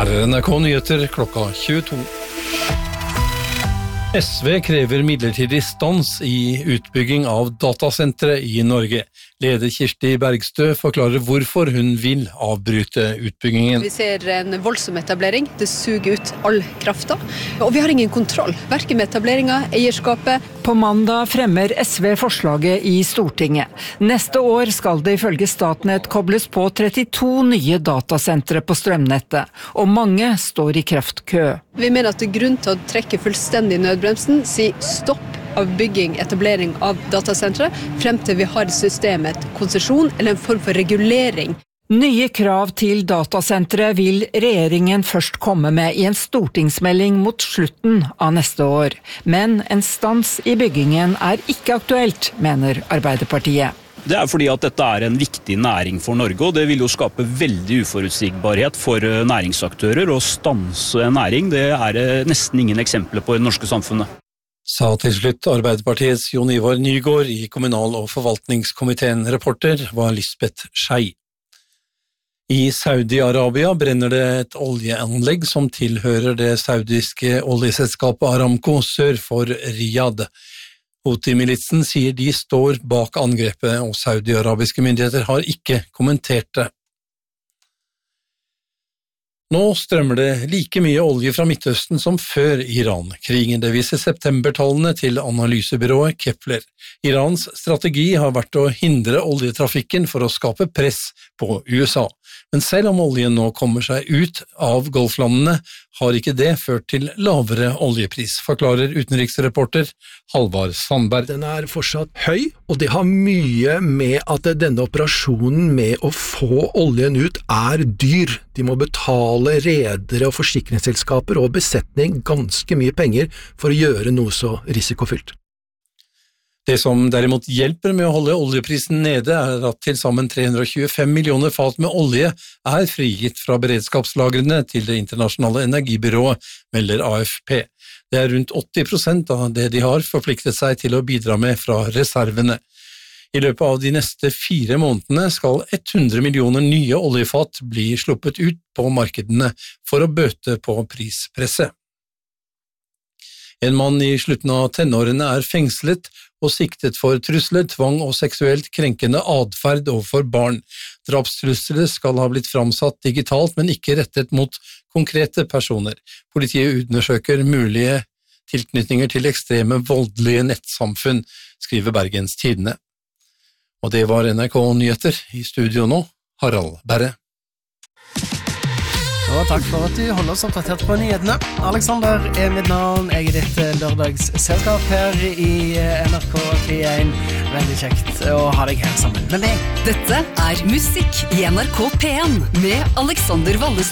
Her NRK Nyheter klokka 22. SV krever midlertidig stans i utbygging av datasentre i Norge. Leder Kirsti Bergstø forklarer hvorfor hun vil avbryte utbyggingen. Vi ser en voldsom etablering, det suger ut all krafta, og vi har ingen kontroll, hverken med etableringen, eierskapet. På mandag fremmer SV forslaget i Stortinget. Neste år skal det ifølge Statnett kobles på 32 nye datasentre på strømnettet, og mange står i kraftkø. Vi mener at det er grunn til å trekke fullstendig nødbremsen, si stopp av bygging, etablering av datasentre, frem til vi har systemet konsesjon eller en form for regulering. Nye krav til datasentre vil regjeringen først komme med i en stortingsmelding mot slutten av neste år. Men en stans i byggingen er ikke aktuelt, mener Arbeiderpartiet. Det er fordi at dette er en viktig næring for Norge, og det vil jo skape veldig uforutsigbarhet for næringsaktører. Å stanse en næring, det er det nesten ingen eksempler på i det norske samfunnet. Sa til slutt Arbeiderpartiets Jon Ivar Nygård i kommunal- og forvaltningskomiteen. Reporter var Lisbeth Schei. I Saudi-Arabia brenner det et oljeanlegg som tilhører det saudiske oljeselskapet Aramco sør for Riyadh. Houthi-militsen sier de står bak angrepet, og saudi-arabiske myndigheter har ikke kommentert det. Nå strømmer det like mye olje fra Midtøsten som før Iran-krigen. Det viser septembertallene til analysebyrået Kepler. Irans strategi har vært å hindre oljetrafikken for å skape press på USA. Men selv om oljen nå kommer seg ut av Golflandene, har ikke det ført til lavere oljepris, forklarer utenriksreporter Halvard Sandberg. Den er fortsatt høy, og det har mye med at denne operasjonen med å få oljen ut er dyr. De må betale redere og forsikringsselskaper og besetning ganske mye penger for å gjøre noe så risikofylt. Det som derimot hjelper med å holde oljeprisen nede er at til sammen 325 millioner fat med olje er frigitt fra beredskapslagrene til det internasjonale energibyrået, melder AFP. Det er rundt 80% av det de har forpliktet seg til å bidra med fra reservene. I løpet av de neste 4 månedene skal 100 millioner nye oljefat bli sluppet ut på markedene for å bøte på prispresset. En mann i slutten av tenårene er fengslet og siktet for trusler, tvang og seksuelt krenkende adferd overfor barn. Drapstrusler skal ha blitt framsatt digitalt, men ikke rettet mot konkrete personer. Politiet undersøker mulige tilknytninger til ekstreme voldelige nettsamfunn, skriver Bergens Tidende. Og det var NRK Nyheter. I studio nå, Harald Berre. Og takk for at du holder oss oppdatert på nyhetene. Alexander er mitt navn. Jeg er ditt lørdagsselskap her i NRK P1. Veldig kjekt å ha deg her sammen med meg. Dette er Musikk i NRK P1 med Alexander Vallestad.